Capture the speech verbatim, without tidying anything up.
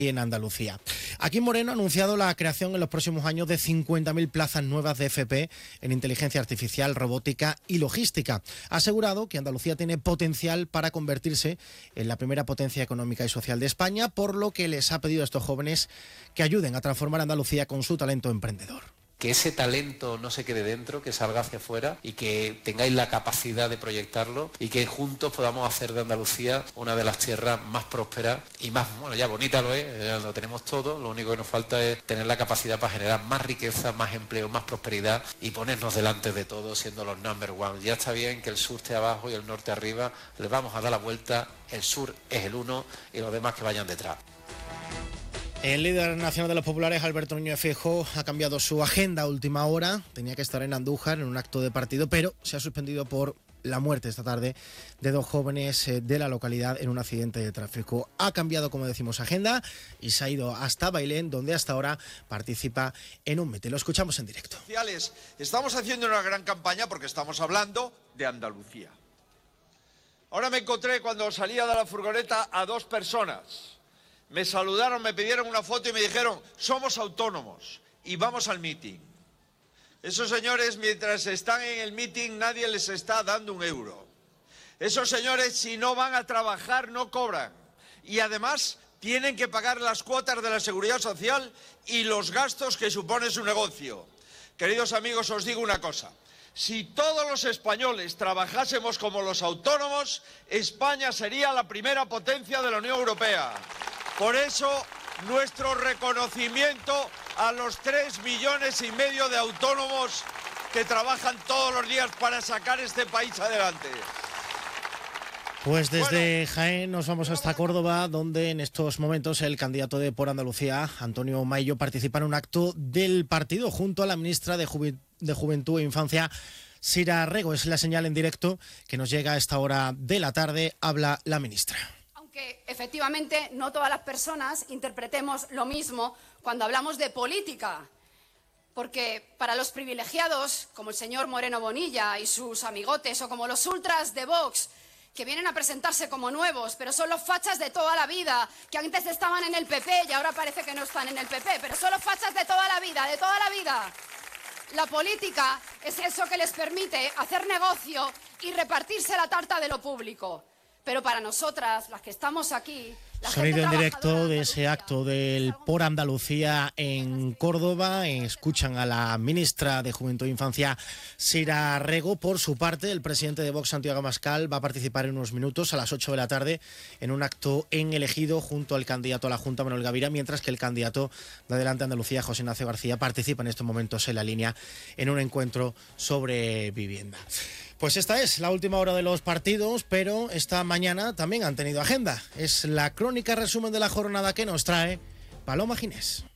y en Andalucía. Aquí Moreno ha anunciado la creación en los próximos años de cincuenta mil plazas nuevas de F P en inteligencia artificial, robótica y logística. Ha asegurado que Andalucía tiene potencial para convertirse en la primera potencia económica y social de España, por lo que les ha pedido a estos jóvenes que ayuden a transformar Andalucía con su talento emprendedor. Que ese talento no se quede dentro, que salga hacia afuera y que tengáis la capacidad de proyectarlo y que juntos podamos hacer de Andalucía una de las tierras más prósperas y más, bueno, ya bonita lo es, ya lo tenemos todo, lo único que nos falta es tener la capacidad para generar más riqueza, más empleo, más prosperidad y ponernos delante de todo siendo los number one. Ya está bien que el sur esté abajo y el norte arriba, le vamos a dar la vuelta, el sur es el uno y los demás que vayan detrás. El líder nacional de los populares, Alberto Núñez Feijóo, ha cambiado su agenda a última hora. Tenía que estar en Andújar en un acto de partido, pero se ha suspendido por la muerte esta tarde de dos jóvenes de la localidad en un accidente de tráfico. Ha cambiado, como decimos, agenda y se ha ido hasta Bailén, donde hasta ahora participa en un mete. Lo escuchamos en directo. Estamos haciendo una gran campaña porque estamos hablando de Andalucía. Ahora me encontré cuando salía de la furgoneta a dos personas. Me saludaron, me pidieron una foto y me dijeron, somos autónomos y vamos al mitin. Esos señores, mientras están en el mitin, nadie les está dando un euro. Esos señores, si no van a trabajar, no cobran. Y además, tienen que pagar las cuotas de la Seguridad Social y los gastos que supone su negocio. Queridos amigos, os digo una cosa. Si todos los españoles trabajásemos como los autónomos, España sería la primera potencia de la Unión Europea. Por eso, nuestro reconocimiento a los tres millones y medio de autónomos que trabajan todos los días para sacar este país adelante. Pues desde bueno, Jaén nos vamos hasta Córdoba, donde en estos momentos el candidato de Por Andalucía, Antonio Maillo, participa en un acto del partido junto a la ministra de, Juvi- de Juventud e Infancia, Sira Rego. Es la señal en directo que nos llega a esta hora de la tarde. Habla la ministra. Que efectivamente no todas las personas interpretemos lo mismo cuando hablamos de política, porque para los privilegiados, como el señor Moreno Bonilla y sus amigotes, o como los ultras de Vox, que vienen a presentarse como nuevos, pero son los fachas de toda la vida, que antes estaban en el P P y ahora parece que no están en el P P, pero son los fachas de toda la vida, de toda la vida. La política es eso que les permite hacer negocio y repartirse la tarta de lo público. Pero para nosotras, las que estamos aquí... Sonido en directo de ese acto del Por Andalucía en Córdoba. Escuchan a la ministra de Juventud e Infancia, Sira Rego. Por su parte, el presidente de Vox, Santiago Abascal, va a participar en unos minutos a las ocho de la tarde en un acto en El Ejido junto al candidato a la Junta, Manuel Gavira, mientras que el candidato de Adelante Andalucía, José Ignacio García, participa en estos momentos en la línea en un encuentro sobre vivienda. Pues esta es la última hora de los partidos, pero esta mañana también han tenido agenda. Es la crónica resumen de la jornada que nos trae Paloma Ginés.